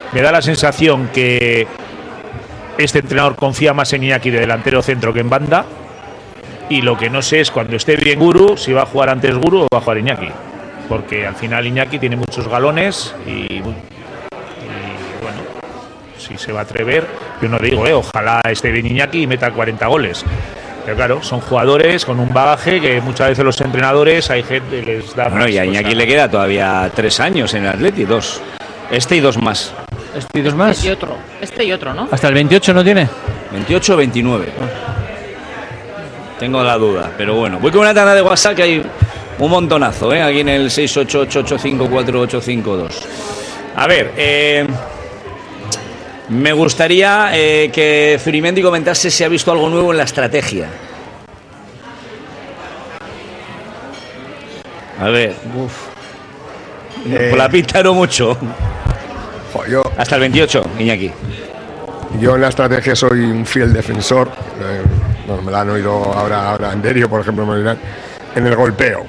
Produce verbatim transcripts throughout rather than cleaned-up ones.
me da la sensación que este entrenador confía más en Iñaki de delantero centro que en banda. Y lo que no sé es cuando esté bien Guru, si va a jugar antes Guru o va a jugar Iñaki. Porque al final Iñaki tiene muchos galones y, y bueno, si se va a atrever, yo no digo, eh, ojalá esté bien Iñaki y meta cuarenta goles. Pero claro, son jugadores con un bagaje que muchas veces los entrenadores hay gente que les da. Bueno, y a Iñaki le queda todavía tres años en el Atleti, dos. Este y dos más. Este y dos más. Este y otro, este y otro, ¿no? Hasta el veintiocho no tiene. veintiocho o veintinueve. Ah. Tengo la duda, pero bueno. Voy con una tanda de WhatsApp que hay un montonazo, ¿eh? Aquí en el seis ocho ocho ocho cinco cuatro ocho cinco dos. A ver, eh, me gustaría eh, que Zurimendi comentase si ha visto algo nuevo en la estrategia. A ver, uff. Eh, Por la pinta no mucho. Yo, Hasta el veintiocho, Iñaki. Yo en la estrategia soy un fiel defensor. Eh, bueno, me la han oído ahora, ahora en Derio, por ejemplo, me dirán, en el golpeo.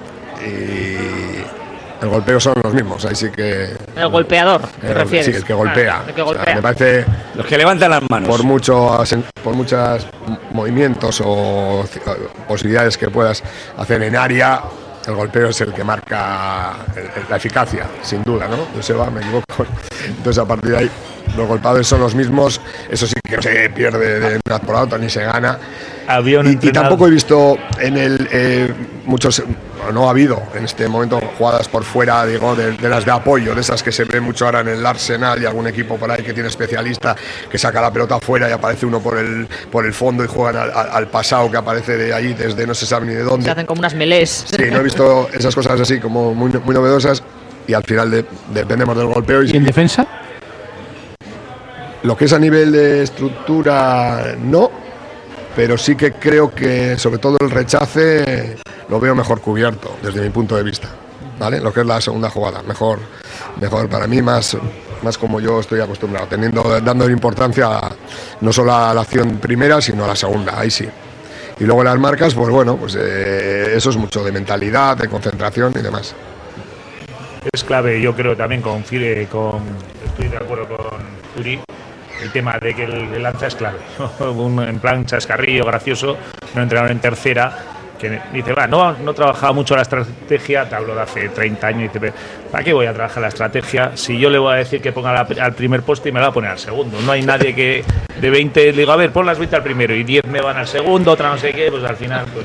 Y el golpeo son los mismos, ahí sí que. El golpeador, ¿te eh, refieres? Sí, el que golpea. Ah, el que golpea. O sea, me parece. Los que levantan las manos. Por muchos, por muchos movimientos o posibilidades que puedas hacer en área, el golpeo es el que marca la eficacia, sin duda, ¿no? Joseba, me equivoco. Entonces, a partir de ahí, los golpeadores son los mismos. Eso sí que no se pierde de una por la otra, ni se gana. Había un y, entrenador... y tampoco he visto en el eh, muchos, no ha habido en este momento jugadas por fuera, digo, de, de las de apoyo, de esas que se ve mucho ahora en el Arsenal y algún equipo por ahí que tiene especialista que saca la pelota afuera y aparece uno por el por el fondo y juegan al, al, al pasado que aparece de ahí desde no se sabe ni de dónde. Se hacen como unas melés. Sí, no he visto esas cosas así como muy, muy novedosas y al final de, dependemos del golpeo. ¿Y en defensa? Lo que es a nivel de estructura, no, pero sí que creo que sobre todo el rechace lo veo mejor cubierto desde mi punto de vista, ¿vale? Lo que es la segunda jugada, mejor, mejor para mí, más, más como yo estoy acostumbrado, teniendo, dando importancia a, no solo a la acción primera, sino a la segunda, ahí sí. Y luego las marcas, pues bueno, pues eh, eso es mucho de mentalidad, de concentración y demás. Es clave, yo creo también con Fire, con estoy de acuerdo con Turi. El tema de que el, el lanza es clave. Un, en plan chascarrillo, gracioso, un entrenador en tercera que dice, va, no, no trabajaba mucho la estrategia, te hablo de hace treinta años, y dice, ¿para qué voy a trabajar la estrategia si yo le voy a decir que ponga la, al primer poste y me la va a poner al segundo? No hay nadie que de veinte le digo, a ver, pon las veinte al primero y diez me van al segundo, otra no sé qué, pues al final, pues...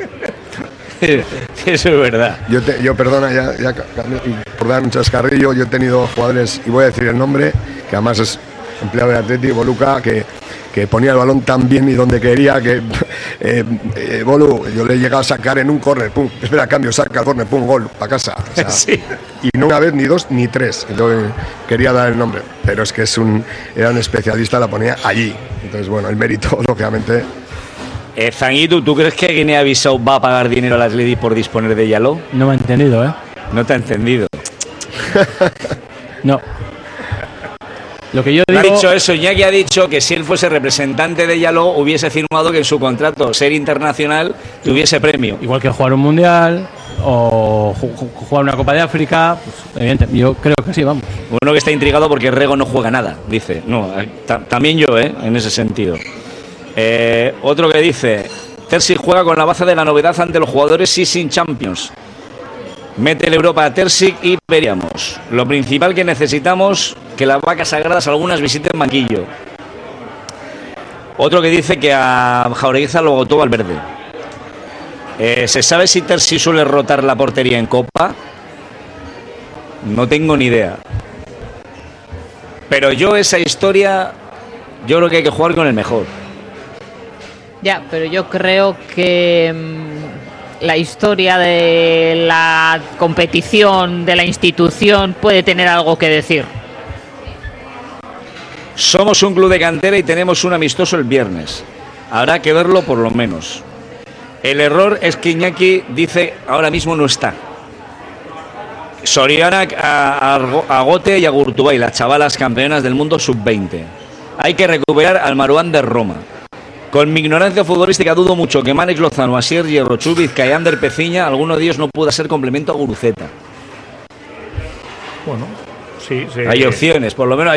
Eso es verdad. Yo, te, yo perdona, ya, ya por dar un chascarrillo, yo he tenido jugadores, y voy a decir el nombre, que además es empleado de Atleti, Boluca, que, que ponía el balón tan bien y donde quería que eh, eh, Bolu, yo le he llegado a sacar en un córner, pum, espera, cambio, saca el córner, pum, gol, para casa. O sea, sí. Y no una vez, ni dos, ni tres. Yo eh, quería dar el nombre, pero es que es un, era un especialista, la ponía allí. Entonces, bueno, el mérito, lógicamente. Eh, Zanguito, ¿tú crees que Guinea-Bissau va a pagar dinero al Atleti por disponer de Yaló? No me ha entendido, ¿eh? No te ha entendido. No. Lo que yo digo... Ha dicho eso, Iñaki ha dicho que si él fuese representante de Yaló hubiese firmado que en su contrato ser internacional tuviese premio. Igual que jugar un mundial o jugar una Copa de África, pues, evidentemente, yo creo que sí, vamos. Uno que está intrigado porque Rego no juega nada, dice. No, también yo, ¿eh? En ese sentido. Eh, otro que dice, Terzic juega con la baza de la novedad ante los jugadores y sin Champions. Mete el Europa a Terzic y veríamos. Lo principal que necesitamos, que las vacas sagradas algunas visiten banquillo. Otro que dice que a Jaureguiza lo votó Valverde. Eh, ¿Se sabe si Terzic suele rotar la portería en Copa? No tengo ni idea. Pero yo esa historia, yo creo que hay que jugar con el mejor. Ya, pero yo creo que mmm, la historia de la competición, de la institución, puede tener algo que decir. Somos un club de cantera y tenemos un amistoso el viernes. Habrá que verlo por lo menos. El error es que Iñaki dice ahora mismo no está. Soriana a, a, a Gote y a Gurtubay, las chavalas campeonas del mundo sub veinte. Hay que recuperar al Maruán de Roma. Con mi ignorancia futbolística dudo mucho que Mánex Lozano, Asier, Hierro, Chubizca y Ander Peciña, alguno de ellos no pueda ser complemento a Guruceta. Bueno, sí, sí. Hay opciones, por lo menos hay